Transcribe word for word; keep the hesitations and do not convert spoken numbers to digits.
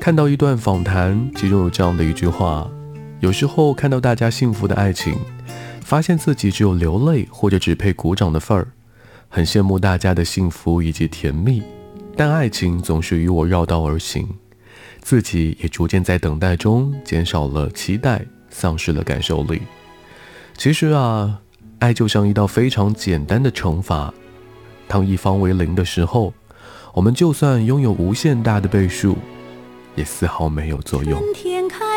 看到一段访谈，其中有这样的一句话：有时候看到大家幸福的爱情，发现自己只有流泪或者只配鼓掌的份儿，很羡慕大家的幸福以及甜蜜，但爱情总是与我绕道而行，自己也逐渐在等待中减少了期待，丧失了感受力。其实啊，爱就像一道非常简单的乘法，当一方为零的时候，我们就算拥有无限大的倍数，也丝毫没有作用。